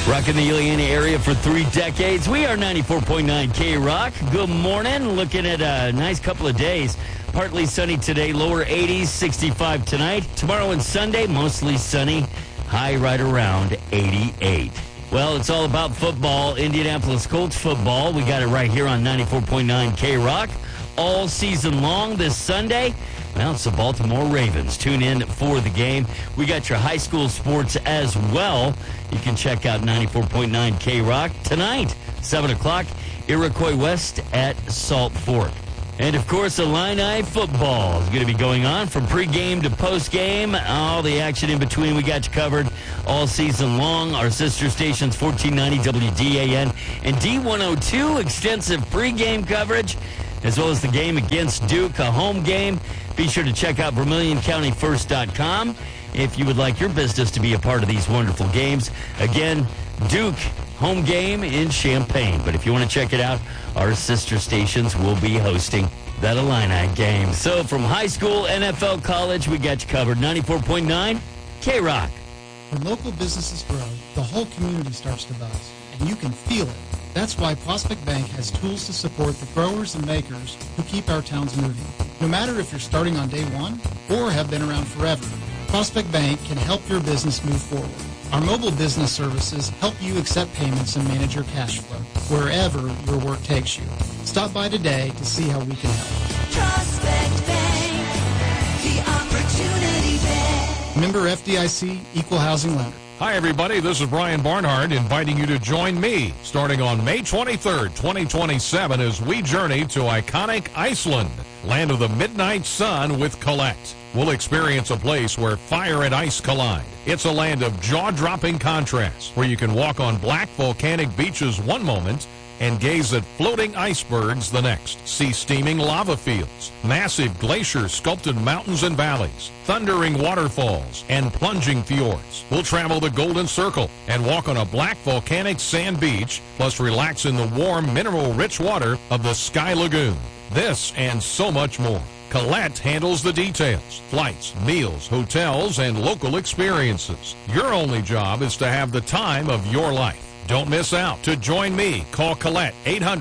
Rocking the Ileana area for 3 decades. We are 94.9 K-Rock. Good morning. Looking at a nice couple of days. Partly sunny today, lower 80s, 65 tonight. Tomorrow and Sunday, mostly sunny, high right around 88. Well, it's all about football, Indianapolis Colts football. We got it right here on 94.9 K-Rock. All season long this Sunday. Well, it's the Baltimore Ravens. Tune in for the game. We got your high school sports as well. You can check out 94.9 K-Rock tonight, 7 o'clock, Iroquois West at Salt Fork. And, of course, Illini football is going to be going on from pregame to postgame. All the action in between we got you covered all season long. Our sister stations, 1490 WDAN and D102, extensive pregame coverage, as well as the game against Duke, a home game. Be sure to check out VermilionCountyFirst.com if you would like your business to be a part of these wonderful games. Again, Duke, home game in Champaign. But if you want to check it out, our sister stations will be hosting that Illini game. So from high school, NFL, college, we got you covered. 94.9 K-Rock. When local businesses grow, the whole community starts to buzz, and you can feel it. That's why Prospect Bank has tools to support the growers and makers who keep our towns moving. No matter if you're starting on day one or have been around forever, Prospect Bank can help your business move forward. Our mobile business services help you accept payments and manage your cash flow wherever your work takes you. Stop by today to see how we can help. Prospect Bank, the Opportunity Bank. Member FDIC, Equal Housing Lender. Hi, everybody. This is Brian Barnhart inviting you to join me starting on May 23rd, 2027 as we journey to iconic Iceland, land of the midnight sun with Colette. We'll experience a place where fire and ice collide. It's a land of jaw-dropping contrasts where you can walk on black volcanic beaches one moment and gaze at floating icebergs the next. See steaming lava fields, massive glaciers sculpted mountains and valleys, thundering waterfalls, and plunging fjords. We'll travel the Golden Circle and walk on a black volcanic sand beach, plus relax in the warm, mineral-rich water of the Sky Lagoon. This and so much more. Colette handles the details, flights, meals, hotels, and local experiences. Your only job is to have the time of your life. Don't miss out. To join me, call Colette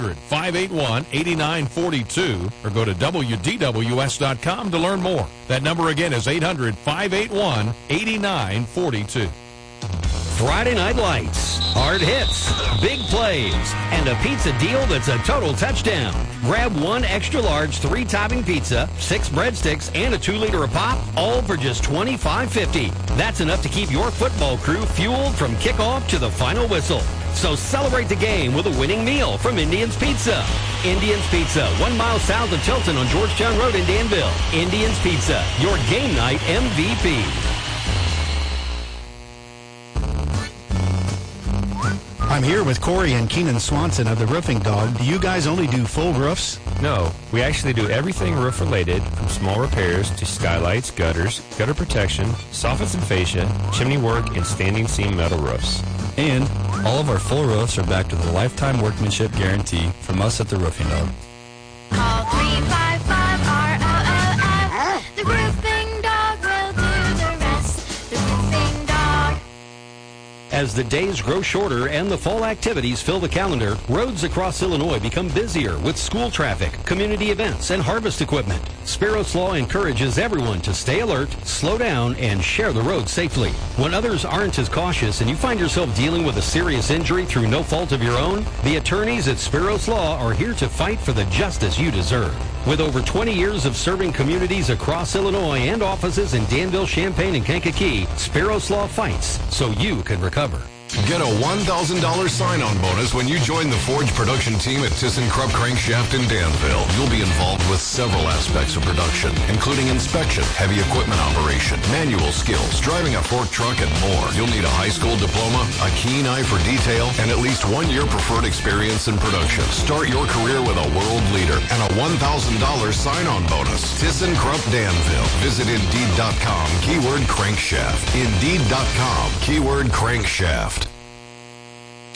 800-581-8942 or go to WDWS.com to learn more. That number again is 800-581-8942. Friday Night Lights, hard hits, big plays, and a pizza deal that's a total touchdown. Grab one extra large 3-topping pizza, 6 breadsticks, and a 2-liter of pop, all for just $25.50. That's enough to keep your football crew fueled from kickoff to the final whistle. So celebrate the game with a winning meal from Indian's Pizza. Indian's Pizza, 1 mile south of Tilton on Georgetown Road in Danville. Indian's Pizza, your game night MVP. I'm here with Corey and Keenan Swanson of the Roofing Dog. Do you guys only do full roofs? No, we actually do everything roof related, from small repairs to skylights, gutters, gutter protection, soffits and fascia, chimney work, and standing seam metal roofs. And all of our full roofs are backed with a lifetime workmanship guarantee from us at the Roofing Dog. Call 355-ROOF. The Roofing Dog will do the rest. The Roofing Dog. As the days grow shorter and the fall activities fill the calendar, roads across Illinois become busier with school traffic, community events, and harvest equipment. Spiros Law encourages everyone to stay alert, slow down, and share the road safely. When others aren't as cautious and you find yourself dealing with a serious injury through no fault of your own, the attorneys at Spiros Law are here to fight for the justice you deserve. With over 20 years of serving communities across Illinois and offices in Danville, Champaign, and Kankakee, Spiros Law fights so you can recover. Get a $1,000 sign-on bonus when you join the Forge production team at ThyssenKrupp Crankshaft in Danville. You'll be involved with several aspects of production, including inspection, heavy equipment operation, manual skills, driving a fork truck, and more. You'll need a high school diploma, a keen eye for detail, and at least 1 year preferred experience in production. Start your career with a world leader and a $1,000 sign-on bonus. ThyssenKrupp Danville. Visit Indeed.com, keyword crankshaft. Indeed.com, keyword crankshaft.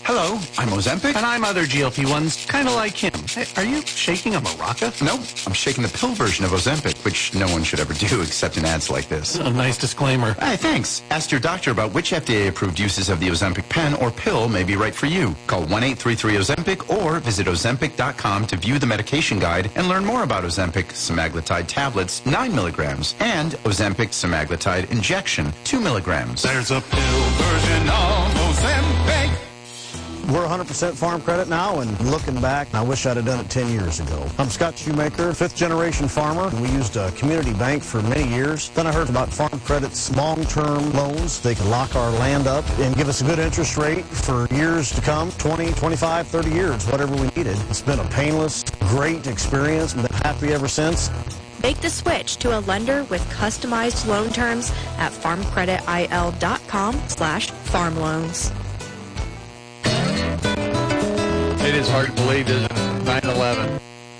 Hello, I'm Ozempic. And I'm other GLP-1s, kind of like him. Hey, are you shaking a maraca? No, I'm shaking the pill version of Ozempic, which no one should ever do except in ads like this. A nice disclaimer. Hey, thanks. Ask your doctor about which FDA-approved uses of the Ozempic pen or pill may be right for you. Call 1-833-OZEMPIC or visit Ozempic.com to view the medication guide and learn more about Ozempic semaglutide tablets, 9 milligrams, and Ozempic semaglutide injection, 2 milligrams. There's a pill version of Ozempic. We're 100% farm credit now, and looking back, I wish I'd have done it 10 years ago. I'm Scott Shoemaker, fifth-generation farmer. We used a community bank for many years. Then I heard about Farm Credit's long-term loans. They can lock our land up and give us a good interest rate for years to come, 20, 25, 30 years, whatever we needed. It's been a painless, great experience, and been happy ever since. Make the switch to a lender with customized loan terms at farmcreditil.com/farmloans. It is hard to believe, isn't it? 9/11.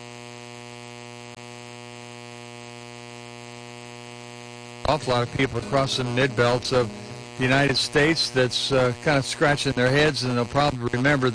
Awful lot of people across the mid-belts of the United States that's kind of scratching their heads, and they'll probably remember